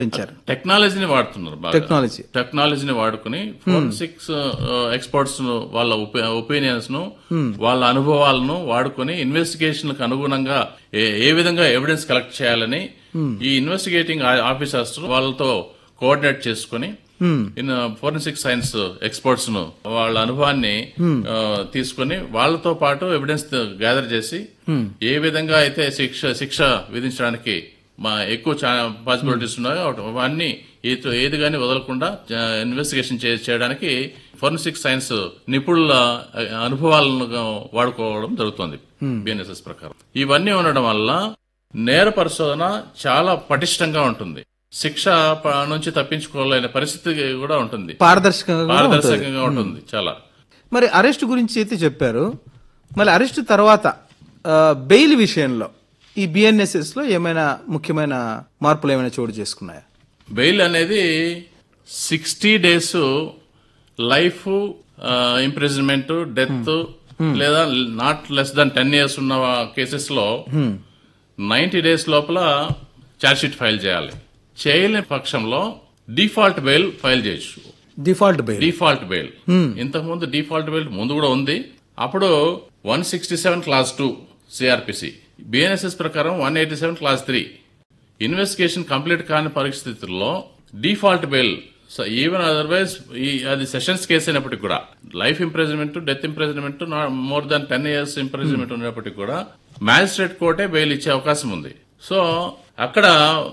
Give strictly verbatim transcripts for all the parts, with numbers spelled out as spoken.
టెక్నాలజీని వాడుతున్నారు బాగా. టెక్నాలజీ టెక్నాలజీని వాడుకుని ఫోరెన్సిక్స్ ఎక్స్పర్ట్స్ ను వాళ్ళ ఒపీనియన్స్ ను వాళ్ళ అనుభవాలను వాడుకుని ఇన్వెస్టిగేషన్ కు అనుగుణంగా ఏ- ఏ విధంగా ఎవిడెన్స్ కలెక్ట్ చేయాలని ఈ ఇన్వెస్టిగేటింగ్ ఆఫీసర్స్ వాళ్ళతో కోఆర్డినేట్ చేసుకుని ఇన్ ఫోరెన్సిక్ సైన్స్ ఎక్స్పర్ట్స్ ను వాళ్ళ అనుభవాన్ని ఆ, తీసుకుని వాళ్ళతో పాటు ఎవిడెన్స్ గ్యాదర్ చేసి ఏ విధంగా అయితే శిక్ష శిక్ష విధించడానికి మా ఎక్కువ పాసిబిలిటీస్ ఉన్నాయో అవన్నీ ఏది- ఏది గాని వదలకుండా ఇన్వెస్టిగేషన్ చేయడానికి ఫోరెన్సిక్ సైన్స్ నిపుణుల అనుభవాలను వాడుకోవడం జరుగుతుంది బిఎన్ఎస్ఎస్ ప్రకారం. ఇవన్నీ ఉండడం వల్ల నేర పరిశోధన చాలా పటిష్టంగా ఉంటుంది. శిక్ష ప- నుంచి తప్పించుకోలేని పరిస్థితి కూడా ఉంటుంది. పారదర్శకంగా కూడా ఉంటుంది. పారదర్శకంగా ఉంటుంది చాలా. మరి అరెస్ట్ గురించి అయితే చెప్పారు. మళ్ళీ అరెస్ట్ తర్వాత ఆ, బెయిల్ విషయంలో ఈ బిఎన్ఎస్ఎస్ లో ఏమైనా ముఖ్యమైన మార్పులు ఏమైనా చోటు చేసుకున్నాయా? బెయిల్ అనేది sixty days life imprisonment death లేదా not less than ten years ఉన్న కేసెస్ లో నైన్టీ డేస్ లోపల ఛార్జ్ షీట్ ఫైల్ చేయాలి. చేయలేని పక్షంలో డిఫాల్ట్ బెయిల్ ఫైల్ చేయొచ్చు. డిఫాల్ట్ బెయిల్ డిఫాల్ట్ బెయిల్ ఇంతకు ముందు డిఫాల్ట్ బెయిల్ ముందు కూడా ఉంది. అప్పుడు one sixty seven class two CrPC, BNSS ప్రకారం one eighty seven class three. Investigation complete కాని పరిస్థితుల్లో డిఫాల్ట్ బెయిల్ ఈవెన్ అదర్వైజ్ అది సెషన్స్ కేసు అయినప్పటికీ కూడా life imprisonment death imprisonment more than ten years imprisonment ఉన్నప్పటికీ కూడా మ్యాజిస్ట్రేట్ కోర్టే బెయిల్ ఇచ్చే అవకాశం ఉంది. సో అక్కడ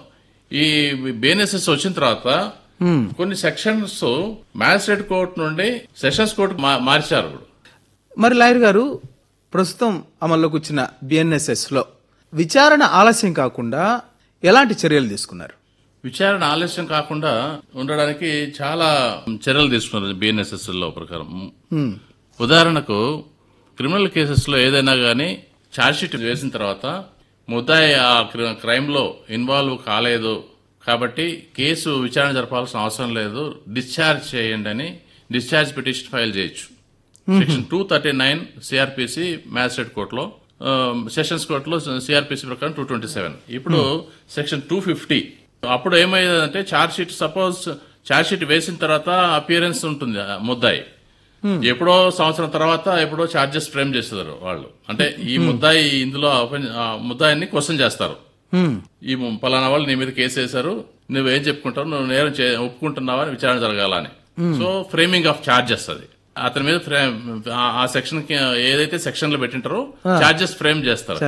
ఈ బిఎన్ఎస్ఎస్ వచ్చిన తర్వాత కొన్ని సెక్షన్స్ మ్యాజిస్ట్రేట్ కోర్టు నుండి సెషన్స్ కోర్టు మార్చారు. మరి లాయర్ గారు, ప్రస్తుతం అమల్లోకి వచ్చిన బిఎన్ఎస్ఎస్ లో విచారణ ఆలస్యం కాకుండా ఎలాంటి చర్యలు తీసుకున్నారు? విచారణ ఆలస్యం కాకుండా ఉండడానికి చాలా చర్యలు తీసుకున్నారు బిఎన్ఎస్ఎస్ లో ప్రకారం. ఉదాహరణకు క్రిమినల్ కేసెస్ లో ఏదైనా గానీ ఛార్జ్ షీట్ వేసిన తర్వాత ముద్దాయి ఆ క్రైమ్ లో ఇన్వాల్వ్ కాలేదు కాబట్టి కేసు విచారణ జరపాల్సిన అవసరం లేదు, డిశ్చార్జ్ చేయండి అని డిశ్చార్జ్ పిటిషన్ ఫైల్ చేయొచ్చు. Section two thirty nine CrPC magistrate కోర్టులో, సెషన్స్ కోర్టులో సిఆర్పిసి ప్రకారం టూ ట్వంటీ సెవెన్. ఇప్పుడు సెక్షన్ టూ ఫిఫ్టీ. అప్పుడు ఏమయ్యేదంటే charge sheet suppose charge sheet వేసిన తర్వాత అపియరెన్స్ ఉంటుంది ముద్దాయి. ఎప్పుడో సంవత్సరం తర్వాత ఎప్పుడో ఛార్జెస్ ఫ్రేమ్ చేస్తారు వాళ్ళు. అంటే ఈ ముద్దాయి ఇందులో ముద్దాయిని క్వశ్చన్ చేస్తారు. ఈ పలానా వాళ్ళు నీ మీద కేసు వేశారు, నువ్వేం చెప్పుకుంటావు, నువ్వు నేరం ఒప్పుకుంటున్నావా అని విచారణ జరగాలని. సో ఫ్రేమింగ్ ఆఫ్ ఛార్జెస్ అది అతని మీద ఆ సెక్షన్ కి ఏదైతే సెక్షన్ లో పెట్టింటారో ఛార్జెస్ ఫ్రేమ్ చేస్తారు.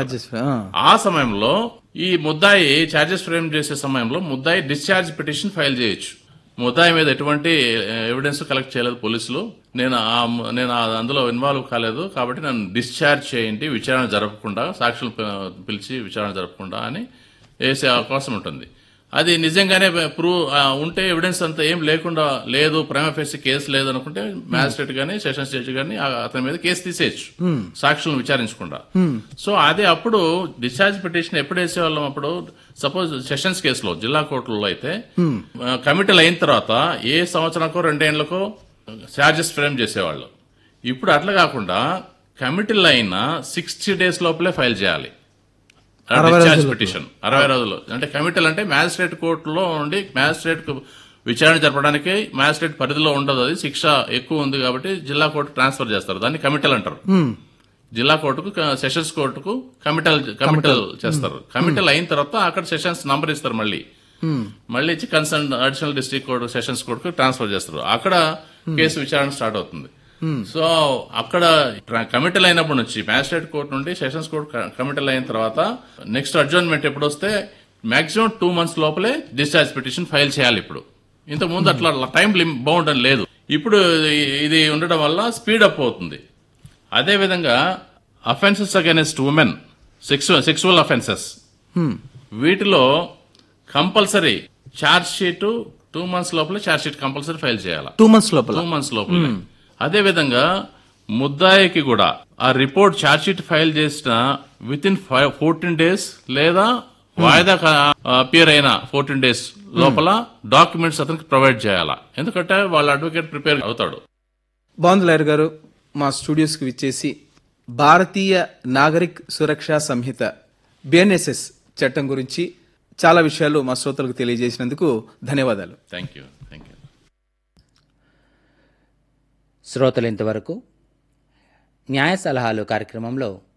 ఆ సమయంలో ఈ ముద్దాయి ఛార్జెస్ ఫ్రేమ్ చేసే సమయంలో ముద్దాయి డిశ్చార్జ్ పిటిషన్ ఫైల్ చేయొచ్చు. ముద్దాయి మీద ఎటువంటి ఎవిడెన్స్ కలెక్ట్ చేయలేదు పోలీసులు, నేను నేను అందులో ఇన్వాల్వ్ కాలేదు కాబట్టి నన్ను డిశ్చార్జ్ చేయండి విచారణ జరపకుండా, సాక్షులు పిలిచి విచారణ జరపకుండా అని వేసే అవకాశం ఉంటుంది. అది నిజంగానే ప్రూవ్ ఉంటే ఎవిడెన్స్ అంతా ఏం లేకుండా లేదు, ప్రైమా ఫేసి కేసు లేదు అనుకుంటే మ్యాజిస్ట్రేట్ గానీ సెషన్స్ జడ్జి గానీ అతని మీద కేసు తీసేయచ్చు సాక్షులను విచారించకుండా. సో అదే అప్పుడు డిశ్చార్జ్ పిటిషన్ ఎప్పుడు వేసేవాళ్ళం, అప్పుడు సపోజ్ సెషన్స్ కేసులో జిల్లా కోర్టులో అయితే కమిటీలు అయిన తర్వాత ఏ సంవత్సరానికో రెండేళ్లకో ఛార్జెస్ ఫ్రేమ్ చేసేవాళ్ళు. ఇప్పుడు అట్లా కాకుండా కమిటీలు అయినా సిక్స్టీ డేస్ లోపలే ఫైల్ చేయాలి డిశ్చార్జ్ పిటిషన్. అరవై రోజులు అంటే కమిటీలు అంటే మ్యాజిస్ట్రేట్ కోర్టులో ఉండి మ్యాజిస్ట్రేట్ విచారణ జరపడానికి మ్యాజిస్ట్రేట్ పరిధిలో ఉండదు, అది శిక్ష ఎక్కువ ఉంది కాబట్టి జిల్లా కోర్టు ట్రాన్స్ఫర్ చేస్తారు, దాన్ని కమిటీలు అంటారు. జిల్లా కోర్టుకు సెషన్స్ కోర్టుకు కమిటల్ కమిటల్ చేస్తారు. కమిటల్ అయిన తర్వాత అక్కడ సెషన్స్ నంబర్ ఇస్తారు, మళ్ళీ మళ్ళీ ఇచ్చి concern additional district court sessions కోర్టుకు ట్రాన్స్ఫర్ చేస్తారు. అక్కడ కేసు విచారణ స్టార్ట్ అవుతుంది. సో అక్కడ కమిటీలు అయినప్పటి నుంచి మ్యాజిస్ట్రేట్ కోర్టు నుండి సెషన్స్ కోర్టు కమిటీలు అయిన తర్వాత నెక్స్ట్ అడ్జర్న్మెంట్ ఎప్పుడు వస్తే మాక్సిమం టూ మంత్స్ లోపలే డిశ్చార్జ్ పిటిషన్ ఫైల్ చేయాలి. ఇప్పుడు ఇంతకు ముందు అట్లా టైం బౌండ్ అని లేదు, ఇప్పుడు ఇది ఉండడం వల్ల స్పీడ్ అప్ అవుతుంది. అదే విధంగా offences against women, sexual offences, వీటిలో compulsory charge sheet two months లోపల ఛార్జ్ షీట్ కంపల్సరీ ఫైల్ చేయాలి. టూ మంత్స్ లోపల టూ మంత్స్ లోపల అదే విధంగా ముద్దాయికి కూడా ఆ రిపోర్ట్ ఛార్జ్ షీట్ ఫైల్ చేసిన విత్ ఇన్ ఫోర్టీన్ డేస్ లేదా వాయిదా అపియర్ అయిన ఫోర్టీన్ డేస్ లోపల డాక్యుమెంట్స్ అతనికి ప్రొవైడ్ చేయాలా, ఎందుకంటే వాళ్ళ అడ్వకేట్ ప్రిపేర్ అవుతాడు. బాగుంది లాయర్ గారు, మా స్టూడియోస్ కి విచ్చేసి భారతీయ నాగరిక్ సురక్షా సంహిత బిఎన్ఎస్ఎస్ చట్టం గురించి చాలా విషయాలు మా శ్రోతలకు తెలియజేసినందుకు ధన్యవాదాలు. థ్యాంక్ యూ థ్యాంక్ యూ శ్రోతలు ఇంతవరకు న్యాయ సలహాలు కార్యక్రమంలో